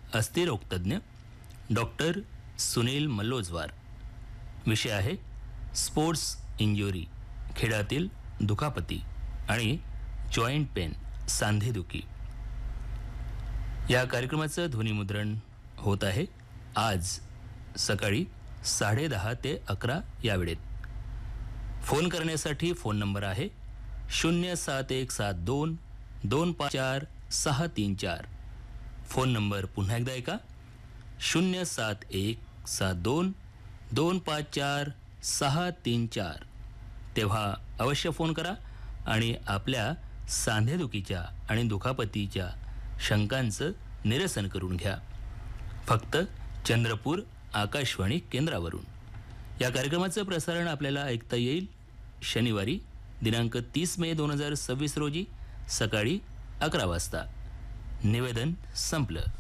अस्थिरोगतज्ञ doctor Sunil मल्लोजवार. विषय आहे sports injury, खेळातील दुखापती आणि जॉईंट पेन, सांधेदुखी. या कार्यक्रमाचं ध्वनिमुद्रण होत आहे आज सकाळी 10:30 ते 11 या वेळेत. फोन करण्यासाठी फोन नंबर आहे 07172 254 634. फोन नंबर पुन्हा एकदा ऐका 07172 254 634. तेव्हा अवश्य फोन करा आणि आपल्या सांधेदुखीच्या आणि दुखापतीच्या शंकांचं निरसन करून घ्या. फक्त चंद्रपूर आकाशवाणी केंद्रावरून. या कार्यक्रमाचं प्रसारण आपल्याला ऐकता येईल शनिवारी दिनांक 30 मे 2026 रोजी सकाळी 11 वाजता. निवेदन संपलं.